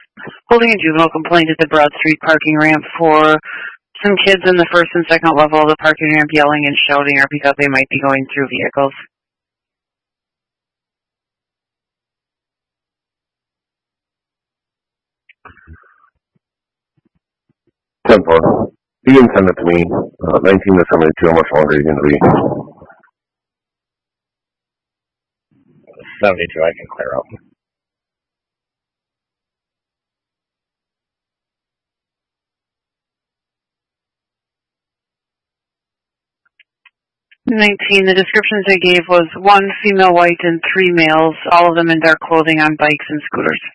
Holding a juvenile complaint at the Broad Street parking ramp for some kids in the first and second level of the parking ramp yelling and shouting or because they might be going through vehicles. Ten-4. You can send it to me. 19 to 72. How much longer are you going to be? 72. I can clear up. The descriptions they gave was 1 female white and 3 males, all of them in dark clothing on bikes and scooters.